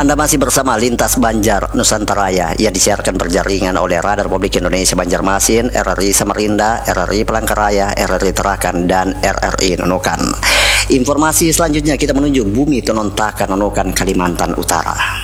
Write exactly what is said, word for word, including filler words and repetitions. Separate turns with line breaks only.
Anda masih bersama Lintas Banjar Nusantara yang disiarkan berjaringan oleh Radar Republik Indonesia Banjarmasin, R R I Samarinda, R R I Palangkaraya, R R I Tarakan, dan R R I Nunukan. Informasi selanjutnya kita menuju Bumi Tonontakan, Nunukan, Kalimantan Utara.